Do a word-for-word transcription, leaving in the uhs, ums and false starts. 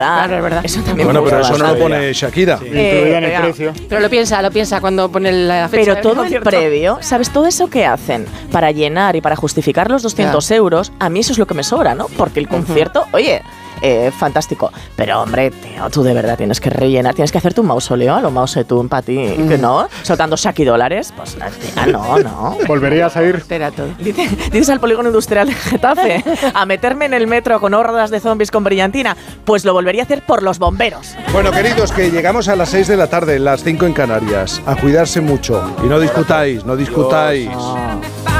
Claro, es verdad. Eso también Bueno, me pero gusta eso no lo bastante. pone Shakira. Sí. Incluida en el pero, precio. Pero lo piensa, lo piensa cuando pone la fecha. Pero del todo el concierto. previo, ¿sabes? Todo eso que hacen para llenar y para justificar los doscientos euros, a mí eso es lo que me sobra, ¿no? Porque el concierto, oye, eh, fantástico. Pero, hombre, tío, tú de verdad tienes que rellenar, tienes que hacerte un mausoleo a lo Mao Zedong para ti, que no, soltando Shaki dólares, pues tía, no, no. ¿Volverías a ir? Espera todo. Dice- Dices al polígono industrial de Getafe a meterme en el metro con hordas de zombies con brillantina, pues lo volvería a hacer por los bomberos. Bueno, queridos, que llegamos a las seis de la tarde, las cinco en Canarias. A cuidarse mucho. Y no discutáis, no discutáis. Ah.